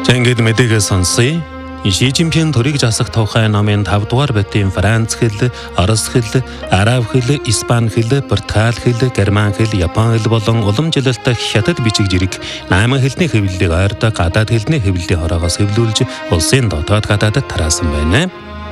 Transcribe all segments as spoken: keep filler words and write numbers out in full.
Тэнгид мэдэгээ сонсъё. Ши Жинпин төрийг засах тухай намын тав дугаар байтын Франц хэл, Орос хэл, Араб хэл, Испани хэл, Португал хэл, Герман хэл, Япон хэл болон уламжлалтай хятад бичиг зэрэг намын хэлний хэвлэлийг ойрдог гадаад хэлний хэвлэлийн хороогоос хэвлүүлж улсын дотоод гадаадад тараасан байна.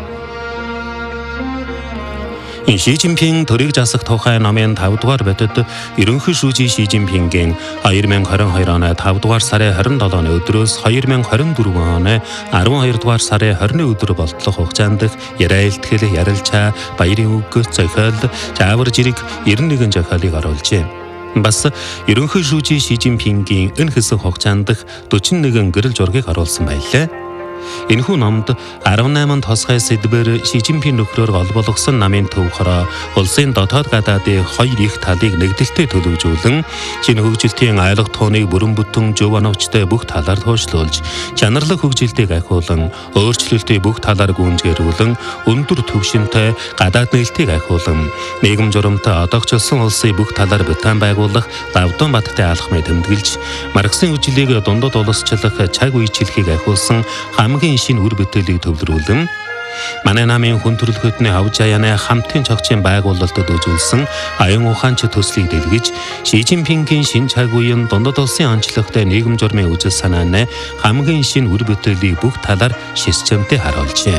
Ши Жинпин төрийг засах тухай намын тав дугаар байтад ерөнхий шүүжий Ши Жинпингийн two thousand twenty-two оны тав дугаар сарын twenty-seven-ны өдрөөс two thousand twenty-four оны twelve дугаар сарын twenty-ны өдөр болтлох хугацаанд яриа илтгэл, ярилцаа, баярын үг, зохиол, заавар зэрэг ninety-one зохиолыг оруулжээ. Бас ерөнхий шүүжий Ши Жинпингийн энэ хэсэг хугацаанд forty-one гэрэл зургийг оруулсан байлаа. Энэхүү номд eighty-eight тосгой сэдвээр Ши Жинпин нөхрөөр гол болгосон намын төв хороо улсын дотоод гадаадын хоёр их талыг нэгдэлтэй төлөвжүүлэн шинэ хөгжилтийн айлга тууныг бүрэн бүтэн зөв оновчтой бүх талаар туушлуулж, чанарлаг хөгжилтийг ахиулан, өөрчлөлтийг бүх талаар гүйцэтгүүлэн, өндөр түвшинтэй гадаад нээлтийг ахиулан, нийгэм журамтай одоогчлсон улсыг бүх талаар бүтээн байгуулах давдан баттай алхмыг тэмдэглэж, Марксийн үжлийг дундад улсчлах цаг үечлэхийг ахиулсан хамгийн шинэ үр бүтээлийг төвлөрүүлэн манай намын хүн төрөлхтний авж аяаны хамтын цогцын байгуулалтад үзүүлсэн аян ухаанч төслийг дэлгэж Ши Жинпингийн шинэ цаг үеийн дундад улсын онцлогтой нийгэм журмын үзэл санааны хамгийн шинэ үр бүтээлийг бүх талаар шисчэмтэй харуулжээ.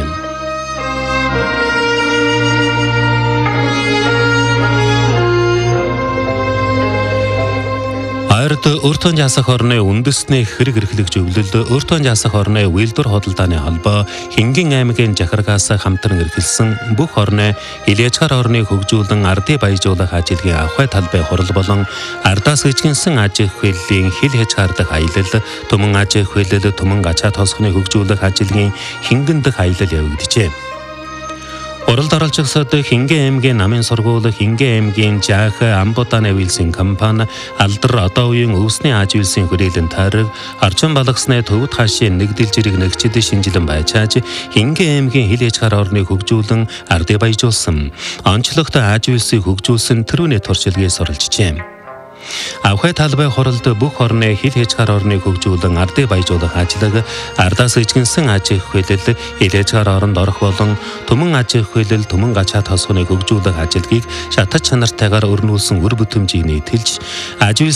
Ойрд өөртөө жасах орны үндэсний хэрэг эрхлэх зөвлөлд өөртөө жасах орны Уйлдвэр худалдааны холбоо Хингийн аймгийн Жахаргаас хамтран эрхэлсэн бүх орны Илячгаар орныг хөгжүүлэн ардыг баяжуулах ажлын авхай талбай хурал болон ардаас ижгэнсэн аж ахуй хвэлийн хил хязгаар дах аялал, түмэн аж ахуй хвэлэл, түмэн ачаа тосгоныг хөгжүүлэх ажлын Хингэн дах аялал явагдажээ. Уралд оролцогсод Хингийн аймгийн намын сургууль, Хингийн аймгийн Жаах Амбудааны үйлсийн компани, Алдар одоо үеийн өвсний аж үйлсийн хүрээлэн тойрог, орчин балгасны төвд хаашийн нэгдэл зэрэг нэгчид шинжилэн байчааж, Хингийн аймгийн хил хязгаар орныг хөгжүүлэн ардыг баяжуулсан. Онцлогтой аж үйлсийг хөгжүүлсэн тэрүүний туршилгыг суралцжээ. Авхай талбай хуралд бүх орны хил хязгаар орныг хөгжүүлэн ардыг баяжуулах ажлыг ардаас ижгэнсэн аж ахуй хвэлэл, хил хязгаар оронд орох болон түмэн аж ахуй хвэлэл, түмэн ачаа тосгоныг хөгжүүлэх ажлыг шатаж чанартайгаар өрнүүлсэн үр бүтэмжийг нийтэлж аж